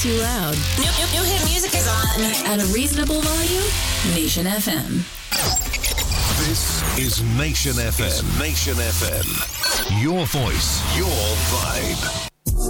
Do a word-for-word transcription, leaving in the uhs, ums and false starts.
too loud. New, new, new hit music is on. At a reasonable volume, Nation F M. This is Nation F M. Nation F M. Your voice, your vibe.